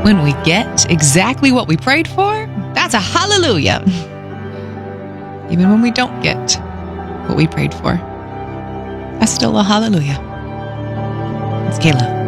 When we get exactly what we prayed for, that's a hallelujah. Even when we don't get what we prayed for, that's still a hallelujah. It's Kayla.